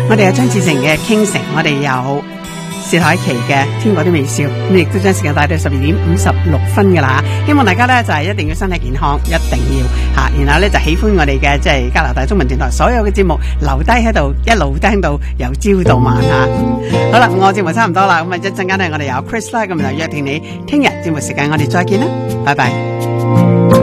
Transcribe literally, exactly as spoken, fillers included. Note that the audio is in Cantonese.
我哋有張志成嘅傾城，我哋有薛凱琪嘅天國的微笑，咁亦都將時間帶到十二點五十六分噶啦。希望大家咧就係、是、一定要身體健康，一定要吓，然後咧就喜歡我哋嘅即係加拿大中文電台所有嘅節目，留低喺度一路聽到由朝到晚吓。好啦，我節目差唔多啦，咁啊一陣間咧我哋有 Chris 啦，咁就約定你聽日節目時間我哋再見啦，拜拜。